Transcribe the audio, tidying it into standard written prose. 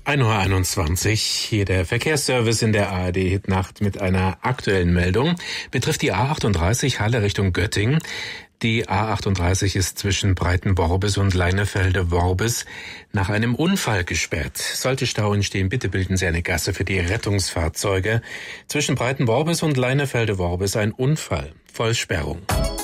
1:21 Uhr, hier der Verkehrsservice in der ARD-Hitnacht mit einer aktuellen Meldung. Betrifft die A38 Halle Richtung Göttingen. Die A38 ist zwischen Breitenworbis und Leinefelde-Worbis nach einem Unfall gesperrt. Sollte Stau entstehen, bitte bilden Sie eine Gasse für die Rettungsfahrzeuge. Zwischen Breitenworbis und Leinefelde-Worbis ein Unfall. Vollsperrung.